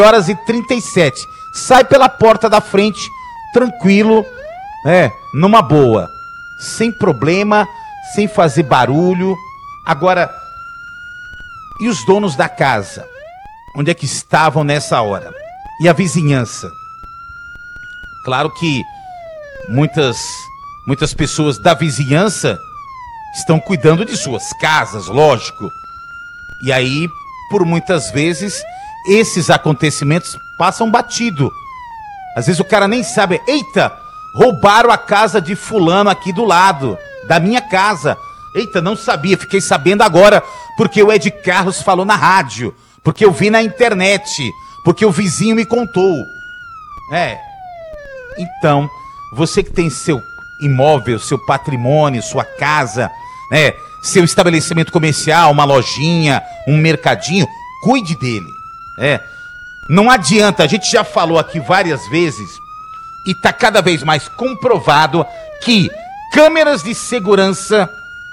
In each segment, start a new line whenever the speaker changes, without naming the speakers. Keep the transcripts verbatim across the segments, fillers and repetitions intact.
horas e trinta e sete. Sai pela porta da frente, tranquilo, é, numa boa, sem problema, sem fazer barulho. Agora, e os donos da casa? Onde é que estavam nessa hora? E a vizinhança? Claro que muitas, muitas pessoas da vizinhança estão cuidando de suas casas, lógico. E aí, por muitas vezes, esses acontecimentos passam batido. Às vezes o cara nem sabe, eita, roubaram a casa de fulano aqui do lado, da minha casa. Eita, não sabia, fiquei sabendo agora, porque o Ed Carlos falou na rádio, porque eu vi na internet, porque o vizinho me contou. É, então, você que tem seu imóvel, seu patrimônio, sua casa, né, seu estabelecimento comercial, uma lojinha, um mercadinho, cuide dele. É, não adianta, a gente já falou aqui várias vezes e está cada vez mais comprovado que câmeras de segurança,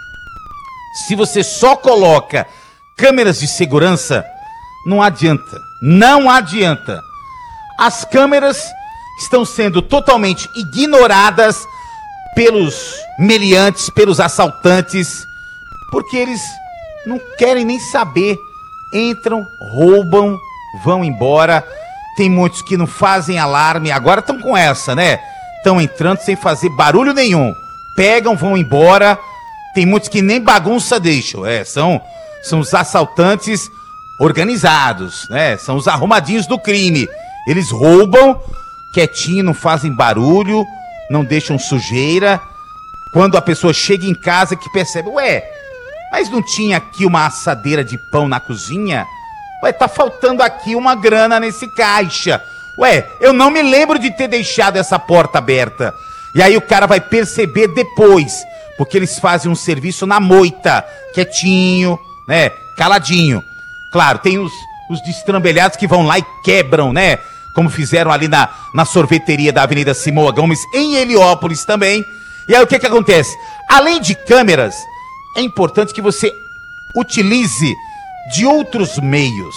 se você só coloca câmeras de segurança, não adianta, não adianta. As câmeras estão sendo totalmente ignoradas pelos meliantes, pelos assaltantes, porque eles não querem nem saber. Entram, roubam, vão embora. Tem muitos que não fazem alarme, agora estão com essa, né? Estão entrando sem fazer barulho nenhum. Pegam, vão embora. Tem muitos que nem bagunça deixam. É, são, são os assaltantes organizados, né? São os arrumadinhos do crime. Eles roubam, quietinho, não fazem barulho, não deixam sujeira. Quando a pessoa chega em casa que percebe, ué, mas não tinha aqui uma assadeira de pão na cozinha? Ué, tá faltando aqui uma grana nesse caixa. Ué, eu não me lembro de ter deixado essa porta aberta. E aí o cara vai perceber depois, porque eles fazem um serviço na moita, quietinho, né, caladinho. Claro, tem os, os destrambelhados que vão lá e quebram, né, como fizeram ali na, na sorveteria da Avenida Simoa Gomes, em Heliópolis também. E aí o que que acontece? Além de câmeras, é importante que você utilize de outros meios.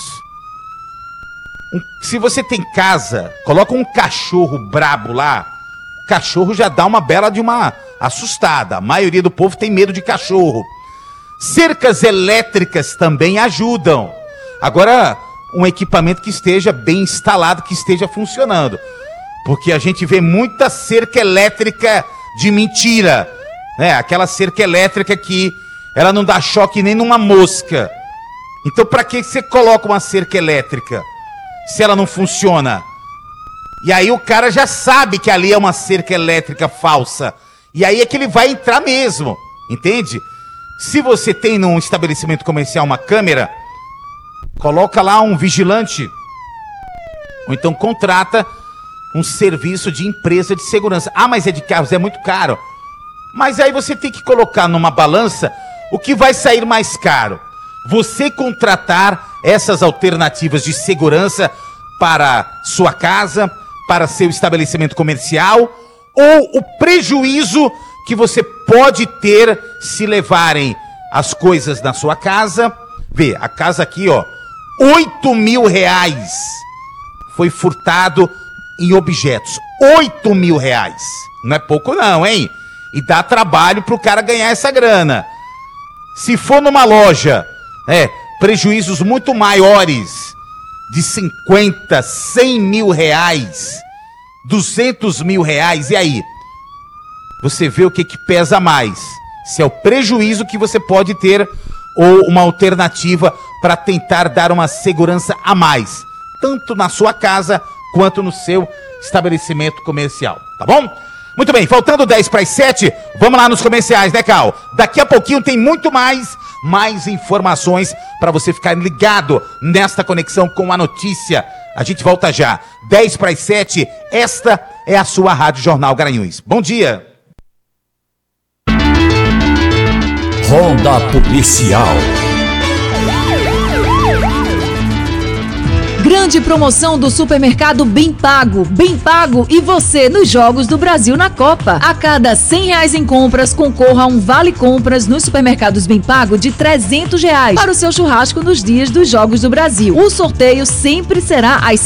Um, se você tem casa, coloca um cachorro brabo lá, o cachorro já dá uma bela de uma assustada. A maioria do povo tem medo de cachorro. Cercas elétricas também ajudam. Agora, um equipamento que esteja bem instalado, que esteja funcionando. Porque a gente vê muita cerca elétrica de mentira, né? Aquela cerca elétrica que ela não dá choque nem numa mosca. Então, para que você coloca uma cerca elétrica se ela não funciona? E aí o cara já sabe que ali é uma cerca elétrica falsa. E aí é que ele vai entrar mesmo, entende? Se você tem num estabelecimento comercial uma câmera, coloca lá um vigilante, ou então contrata um serviço de empresa de segurança. Ah, mas é de carros, é muito caro. Mas aí você tem que colocar numa balança o que vai sair mais caro. Você contratar essas alternativas de segurança para sua casa, para seu estabelecimento comercial, ou o prejuízo que você pode ter se levarem as coisas na sua casa. Vê, a casa aqui, ó, oito mil reais foi furtado em objetos. Oito mil reais. Não é pouco não, hein? E dá trabalho pro cara ganhar essa grana. Se for numa loja, é, prejuízos muito maiores, de cinquenta, cem mil reais, duzentos mil reais, e aí? Você vê o que que pesa mais. Se é o prejuízo que você pode ter ou uma alternativa para tentar dar uma segurança a mais, tanto na sua casa quanto no seu estabelecimento comercial, tá bom? Muito bem, faltando dez para as sete, vamos lá nos comerciais, né, Cal? Daqui a pouquinho tem muito mais, mais informações para você ficar ligado nesta conexão com a notícia. A gente volta já, dez para as sete, esta é a sua Rádio Jornal Garanhuns. Bom dia!
Ronda Policial.
Grande promoção do supermercado Bem Pago. Bem Pago e você nos Jogos do Brasil na Copa. A cada cem reais em compras, concorra a um vale compras nos supermercados Bem Pago de trezentos reais para o seu churrasco nos dias dos Jogos do Brasil. O sorteio sempre será às